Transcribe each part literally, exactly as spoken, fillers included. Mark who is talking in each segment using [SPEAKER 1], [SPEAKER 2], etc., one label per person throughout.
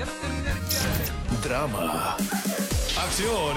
[SPEAKER 1] Drama, acción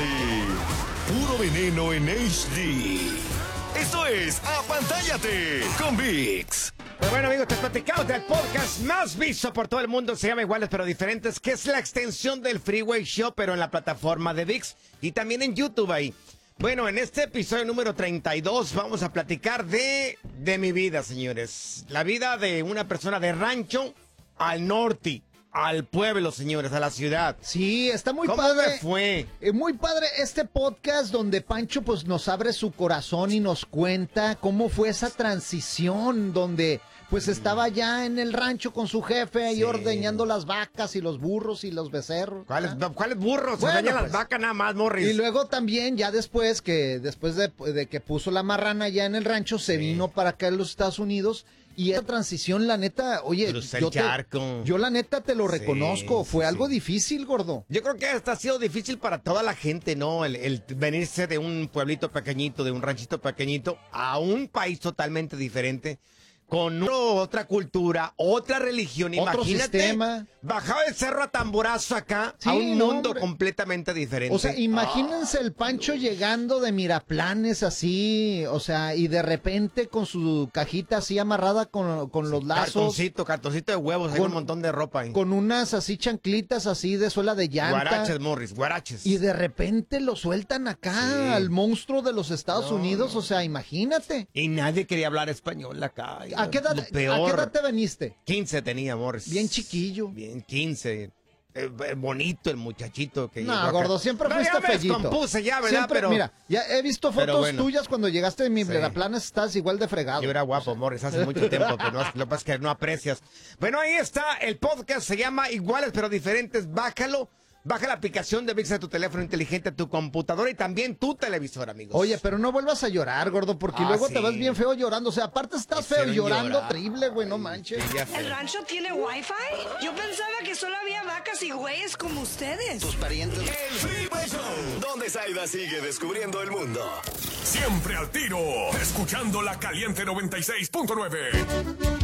[SPEAKER 1] y puro veneno en H D. Esto es Apantállate con ViX.
[SPEAKER 2] Pues bueno, amigos, te platicamos del podcast más visto por todo el mundo. Se llama Iguales pero Diferentes, que es la extensión del Freeway Show, pero en la plataforma de ViX y también en YouTube ahí. Bueno, en este episodio número treinta y dos vamos a platicar de, de mi vida, señores. La vida de una persona de rancho al norte, al pueblo, señores, a la ciudad.
[SPEAKER 3] Sí, está muy
[SPEAKER 2] ¿Cómo
[SPEAKER 3] padre.
[SPEAKER 2] me fue?
[SPEAKER 3] Eh, muy padre este podcast donde Pancho pues nos abre su corazón y nos cuenta cómo fue esa transición donde pues estaba ya en el rancho con su jefe ahí
[SPEAKER 2] Sí.
[SPEAKER 3] ordeñando las vacas y los burros y los becerros.
[SPEAKER 2] ¿Cuáles,
[SPEAKER 3] ¿ah?
[SPEAKER 2] ¿cuáles burros?
[SPEAKER 3] Bueno,
[SPEAKER 2] Se dañan
[SPEAKER 3] pues.
[SPEAKER 2] las vacas nada más, Morris.
[SPEAKER 3] Y luego también, ya después que después de, de que puso la marrana ya en el rancho, se
[SPEAKER 2] Sí.
[SPEAKER 3] vino para acá en los Estados Unidos. Y esa transición, la neta, oye,
[SPEAKER 2] Crucé el
[SPEAKER 3] yo, te-
[SPEAKER 2] charco.
[SPEAKER 3] yo la neta te lo
[SPEAKER 2] Sí,
[SPEAKER 3] reconozco, fue
[SPEAKER 2] sí,
[SPEAKER 3] algo
[SPEAKER 2] sí.
[SPEAKER 3] difícil, gordo.
[SPEAKER 2] Yo creo que hasta ha sido difícil para toda la gente, ¿no? El, el venirse de un pueblito pequeñito, de un ranchito pequeñito, a un país totalmente diferente, con otro- otra cultura, otra religión.
[SPEAKER 3] Otro
[SPEAKER 2] Imagínate,
[SPEAKER 3] sistema.
[SPEAKER 2] bajaba el cerro a Tamborazo acá,
[SPEAKER 3] Sí,
[SPEAKER 2] a un
[SPEAKER 3] no,
[SPEAKER 2] mundo
[SPEAKER 3] hombre.
[SPEAKER 2] completamente diferente.
[SPEAKER 3] O sea, imagínense el Pancho llegando de Miraplanes así, o sea, y de repente con su cajita así amarrada con, con los lazos,
[SPEAKER 2] Cartoncito, cartoncito de huevos, hay
[SPEAKER 3] Con-
[SPEAKER 2] un montón de ropa ahí.
[SPEAKER 3] con unas así chanclitas así de suela de llanta.
[SPEAKER 2] Guaraches, Morris, guaraches.
[SPEAKER 3] Y de repente lo sueltan acá
[SPEAKER 2] Sí.
[SPEAKER 3] al monstruo de los Estados
[SPEAKER 2] No,
[SPEAKER 3] Unidos,
[SPEAKER 2] no.
[SPEAKER 3] o sea, imagínate.
[SPEAKER 2] Y nadie quería hablar español acá. Y
[SPEAKER 3] ¿A qué, edad,
[SPEAKER 2] lo
[SPEAKER 3] ¿A
[SPEAKER 2] peor.
[SPEAKER 3] qué edad te veniste?
[SPEAKER 2] quince tenía, Morris.
[SPEAKER 3] Bien chiquillo.
[SPEAKER 2] Bien, quince. Eh, eh, bonito el muchachito que llegó
[SPEAKER 3] No,
[SPEAKER 2] acá.
[SPEAKER 3] gordo, siempre
[SPEAKER 2] No,
[SPEAKER 3] fuiste
[SPEAKER 2] ya me
[SPEAKER 3] fellito.
[SPEAKER 2] descompuse ya, ¿verdad?
[SPEAKER 3] Siempre,
[SPEAKER 2] Pero
[SPEAKER 3] mira, ya he visto
[SPEAKER 2] pero
[SPEAKER 3] fotos
[SPEAKER 2] bueno.
[SPEAKER 3] tuyas cuando llegaste de mi
[SPEAKER 2] Sí.
[SPEAKER 3] Miraplanes, estás igual de fregado.
[SPEAKER 2] yo era guapo, Morris, hace mucho tiempo que no, lo que pasa es que no aprecias. Bueno, ahí está, el podcast se llama Iguales pero Diferentes, bájalo. Baja la aplicación de ViX a tu teléfono inteligente, a tu computadora y también tu televisor, amigos.
[SPEAKER 3] Oye, pero no vuelvas a llorar, gordo, porque
[SPEAKER 2] Ah,
[SPEAKER 3] luego
[SPEAKER 2] sí.
[SPEAKER 3] te vas bien feo llorando. O sea, aparte estás feo
[SPEAKER 2] Hicieron
[SPEAKER 3] llorando
[SPEAKER 2] llorar.
[SPEAKER 3] terrible, güey, no manches.
[SPEAKER 2] Sí, ya sé.
[SPEAKER 4] ¿El rancho tiene wifi? Yo pensaba que solo había vacas y güeyes como ustedes.
[SPEAKER 1] El Freeway Show, donde Zaida sigue descubriendo el mundo. Siempre al tiro, escuchando la caliente noventa y seis punto nueve.